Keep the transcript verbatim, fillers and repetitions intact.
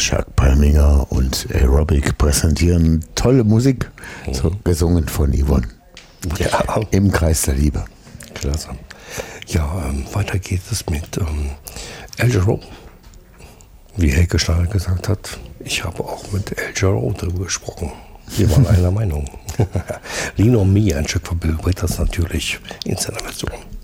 Chuck Palminger und Aerobic präsentieren tolle Musik, mhm. so gesungen von Yvonne. Ja. Im Kreis der Liebe. Klasse. Ja, ähm, weiter geht es mit ähm, El Jarreau. Wie Helge Schneider gesagt hat, ich habe auch mit El Jarreau darüber gesprochen. Wir waren einer Meinung. Lean on Me, ein Stück von Bill Withers natürlich in seiner Version.